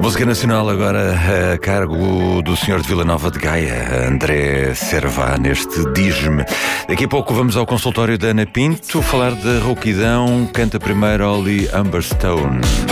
Música nacional agora a cargo do Senhor de Vila Nova de Gaia, André Servá, neste Diz-me. Daqui a pouco vamos ao consultório da Ana Pinto falar da rouquidão. Canta primeiro Holly Humberstone.